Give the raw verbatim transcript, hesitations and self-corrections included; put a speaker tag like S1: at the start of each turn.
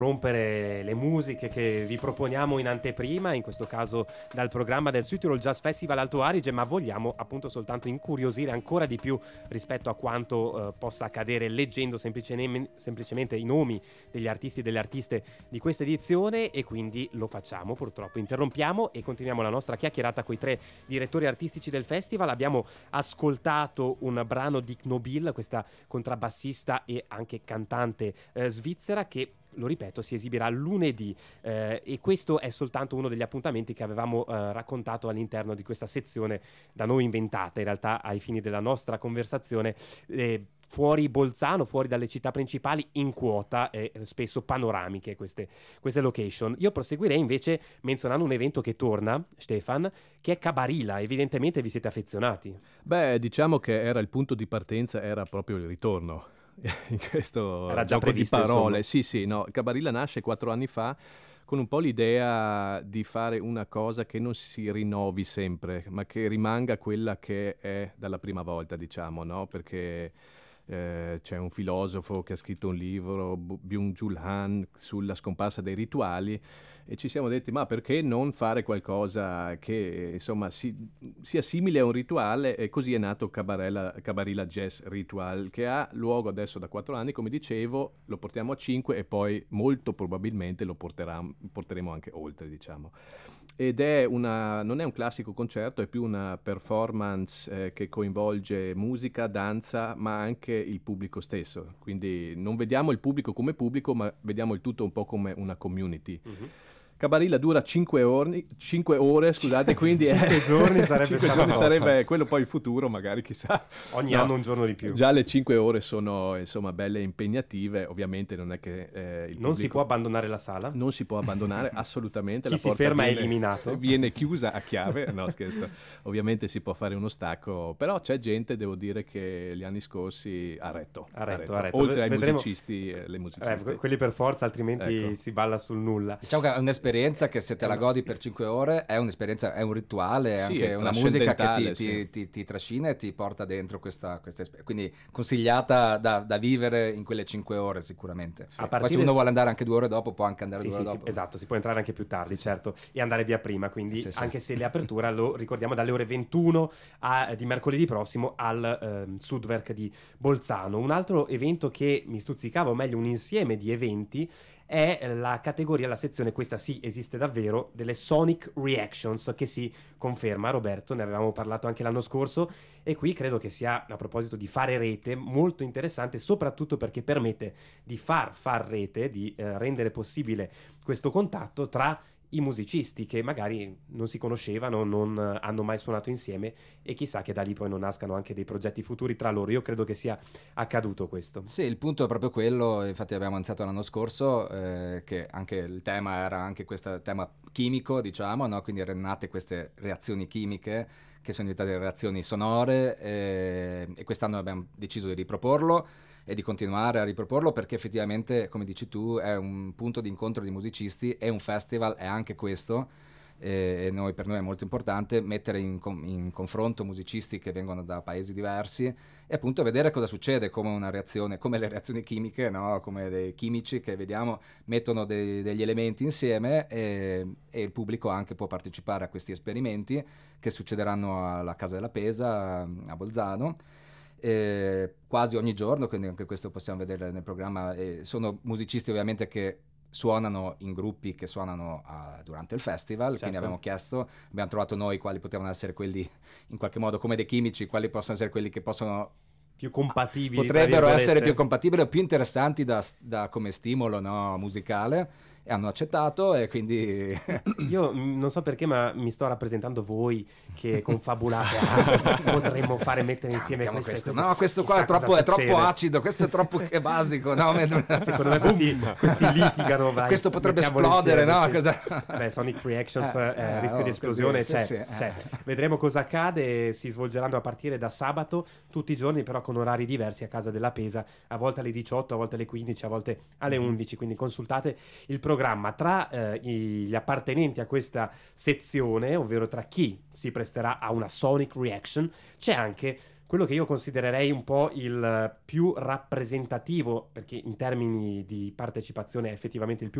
S1: rompere le musiche che vi proponiamo in anteprima, in questo caso dal programma del Südtirol Jazz Festival Alto Adige, ma vogliamo appunto soltanto incuriosire ancora di più rispetto a quanto eh, possa accadere leggendo semplicemente, semplicemente i nomi degli artisti e delle artiste di questa edizione, e quindi lo facciamo, purtroppo interrompiamo e continuiamo la nostra chiacchierata con i tre direttori artistici del festival. Abbiamo ascoltato un brano di Knobil, questa contrabbassista e anche cantante eh, svizzera, che, lo ripeto, si esibirà lunedì eh, e questo è soltanto uno degli appuntamenti che avevamo eh, raccontato all'interno di questa sezione da noi inventata in realtà ai fini della nostra conversazione, eh, fuori Bolzano, fuori dalle città principali, in quota e spesso panoramiche queste, queste location. Io proseguirei invece menzionando un evento che torna, Stefan, che è Cabarilla. Evidentemente vi siete affezionati.
S2: Beh, diciamo che era il punto di partenza, era proprio il ritorno in questo
S1: era già
S2: gioco
S1: previsto,
S2: di parole.
S1: insomma.
S2: Sì, sì, no, Cabarilla nasce quattro anni fa con un po' l'idea di fare una cosa che non si rinnovi sempre, ma che rimanga quella che è dalla prima volta, diciamo, no? Perché eh, c'è un filosofo che ha scritto un libro, Byung-Chul Han, sulla scomparsa dei rituali, e ci siamo detti, ma perché non fare qualcosa che insomma si, sia simile a un rituale, e così è nato Cabarella, Cabarilla Jazz Ritual, che ha luogo adesso da quattro anni, come dicevo, lo portiamo a cinque e poi molto probabilmente lo porterà, porteremo anche oltre, diciamo. Ed è una, non è un classico concerto, è più una performance eh, che coinvolge musica, danza, ma anche il pubblico stesso. Quindi non vediamo il pubblico come pubblico, ma vediamo il tutto un po' come una community. Mm-hmm. Cabarilla dura cinque ore, cinque ore, scusate, quindi
S1: cinque giorni sarebbe
S2: cinque giorni sarebbe quello, poi il futuro magari, chissà.
S1: Ogni
S2: no,
S1: anno un giorno di più.
S2: Già le cinque ore sono insomma belle e impegnative, ovviamente non è che eh, il
S1: non
S2: pubblico,
S1: si può abbandonare la sala?
S2: Non si può abbandonare assolutamente.
S1: Chi
S2: la
S1: si
S2: porta
S1: ferma
S2: viene,
S1: è eliminato.
S2: Viene chiusa a chiave, no scherzo. Ovviamente si può fare uno stacco, però c'è gente, devo dire, che gli anni scorsi ha retto,
S1: ha retto,
S2: ha retto.
S1: Ha retto.
S2: Oltre ai
S1: Vedremo...
S2: musicisti, le musiciste.
S1: Eh, quelli per forza, altrimenti ecco. Si balla sul nulla.
S3: Diciamo che è un'esperienza che, se te la godi per cinque ore, è un'esperienza, è un rituale, è
S2: sì,
S3: anche
S2: è
S3: una musica che ti,
S2: sì.
S3: ti, ti, ti trascina e ti porta dentro questa, questa esperienza. Quindi consigliata da, da vivere in quelle cinque ore sicuramente. Sì. Poi se uno vuole andare anche due ore dopo, può anche andare
S1: sì,
S3: due
S1: sì,
S3: ore
S1: sì,
S3: dopo.
S1: Esatto, si può entrare anche più tardi, certo, e andare via prima, quindi
S3: sì, sì.
S1: Anche se le aperture, lo ricordiamo, dalle ore ventuno a, di mercoledì prossimo al eh, Sudwerk di Bolzano. Un altro evento che mi stuzzicava, o meglio un insieme di eventi, è la categoria, la sezione, questa sì esiste davvero, delle Sonic Reactions, che si conferma. Roberto, ne avevamo parlato anche l'anno scorso, e qui credo che sia, a proposito di fare rete, molto interessante, soprattutto perché permette di far far rete, di eh, rendere possibile questo contatto tra i musicisti che magari non si conoscevano, non hanno mai suonato insieme, e chissà che da lì poi non nascano anche dei progetti futuri tra loro. Io credo che sia accaduto questo.
S3: Sì, il punto è proprio quello, infatti abbiamo iniziato l'anno scorso, eh, che anche il tema era anche questo tema chimico, diciamo, no? Quindi erano nate queste reazioni chimiche che sono diventate reazioni sonore, eh, e quest'anno abbiamo deciso di riproporlo e di continuare a riproporlo, perché effettivamente, come dici tu, è un punto di incontro di musicisti, è un festival, è anche questo, e noi, per noi è molto importante mettere in, in confronto musicisti che vengono da paesi diversi e appunto vedere cosa succede, come una reazione, come le reazioni chimiche, no? Come dei chimici che vediamo mettono dei, degli elementi insieme, e, e il pubblico anche può partecipare a questi esperimenti che succederanno alla Casa della Pesa a Bolzano. Eh, quasi ogni giorno, quindi anche questo possiamo vedere nel programma. Eh, sono musicisti ovviamente che suonano in gruppi che suonano uh, durante il festival, certo. Quindi abbiamo chiesto, abbiamo trovato noi quali potevano essere quelli, in qualche modo come dei chimici, quali possono essere quelli che possono
S1: più compatibili,
S3: potrebbero essere più compatibili o più interessanti da, da come stimolo, no, musicale, e hanno accettato, e quindi
S1: io non so perché, ma mi sto rappresentando voi che confabulate, ah, potremmo fare mettere insieme
S3: no,
S1: queste,
S3: questo,
S1: queste,
S3: no questo qua è troppo, è troppo acido, questo è troppo è basico, no?
S1: Secondo me questi, questi litigano, vai,
S3: questo potrebbe esplodere,
S1: insieme,
S3: no?
S1: sì.
S3: Cosa...
S1: Beh, Sonic Reactions, eh, eh, rischio
S3: oh,
S1: di esplosione
S3: così,
S1: c'è,
S3: sì, sì,
S1: c'è.
S3: Eh.
S1: Vedremo cosa accade. Si svolgeranno a partire da sabato tutti i giorni, però con orari diversi a Casa della Pesa, a volte alle diciotto, a volte alle quindici, a volte alle undici, quindi consultate il programma. Tra eh, gli appartenenti a questa sezione, ovvero tra chi si presterà a una Sonic Reaction, c'è anche quello che io considererei un po' il più rappresentativo, perché in termini di partecipazione è effettivamente il più